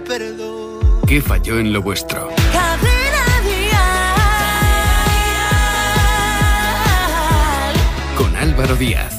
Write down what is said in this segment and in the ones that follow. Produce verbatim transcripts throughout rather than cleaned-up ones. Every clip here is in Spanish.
perdón. ¿Qué falló en lo vuestro? Cadena Dial. Con Álvaro Díaz.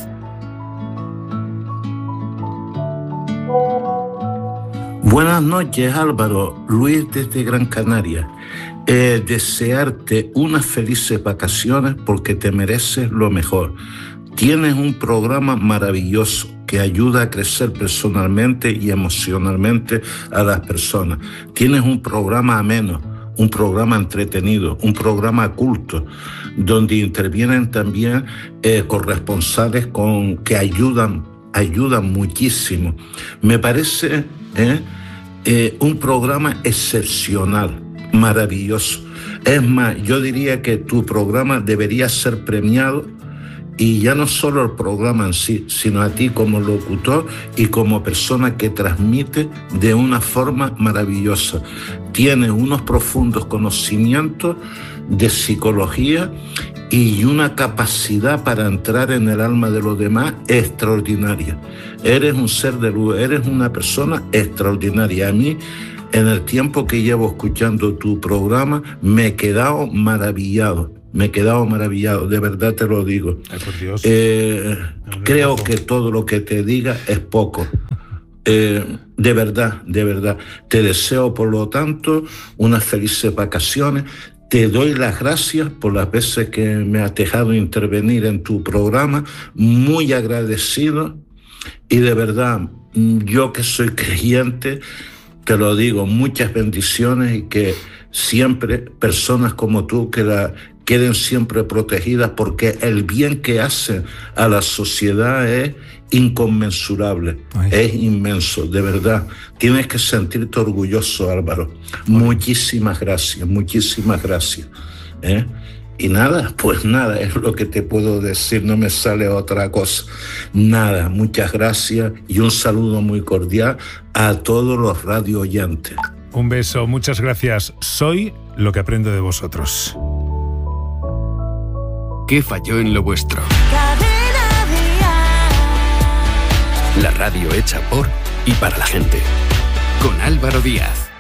Buenas noches, Álvaro. Luis desde Gran Canaria. Eh, desearte unas felices vacaciones porque te mereces lo mejor. Tienes un programa maravilloso que ayuda a crecer personalmente y emocionalmente a las personas. Tienes un programa ameno, un programa entretenido, un programa culto, donde intervienen también eh, corresponsales con, que ayudan, ayudan muchísimo. Me parece eh, eh, un programa excepcional, maravilloso. Es más, yo diría que tu programa debería ser premiado, y ya no solo el programa en sí, sino a ti como locutor y como persona que transmite de una forma maravillosa. Tienes unos profundos conocimientos de psicología y una capacidad para entrar en el alma de los demás extraordinaria. Eres un ser de luz, eres una persona extraordinaria. A mí, en el tiempo que llevo escuchando tu programa, me he quedado maravillado. Me he quedado maravillado, de verdad te lo digo. Ay, por Dios. Eh, creo poco. que todo lo que te diga es poco. Eh, de verdad, de verdad. Te deseo, por lo tanto, unas felices vacaciones. Te doy las gracias por las veces que me has dejado intervenir en tu programa. Muy agradecido. Y de verdad, yo que soy creyente, te lo digo, muchas bendiciones y que siempre personas como tú que la queden siempre protegidas, porque el bien que hacen a la sociedad es inconmensurable. Ay. Es inmenso, de verdad. Tienes que sentirte orgulloso, Álvaro. Ay. Muchísimas gracias, muchísimas gracias. ¿Eh? Y nada, pues nada, es lo que te puedo decir, no me sale otra cosa. Nada, muchas gracias y un saludo muy cordial a todos los radio oyentes. Un beso, muchas gracias. Soy lo que aprendo de vosotros. ¿Qué falló en lo vuestro? La radio hecha por y para la gente. Con Álvaro Díaz.